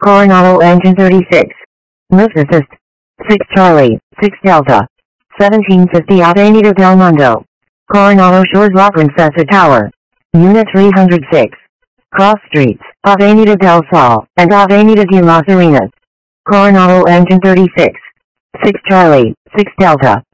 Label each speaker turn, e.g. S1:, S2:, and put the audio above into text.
S1: Coronado Engine 36. Lift Assist. 6 Charlie, 6 Delta. 1750 Avenida del Mundo. Coronado Shores La Princesa Tower. Unit 306. Cross Streets, Avenida del Sol, and Avenida de las Arenas. Coronado Engine 36. 6 Charlie, 6 Delta.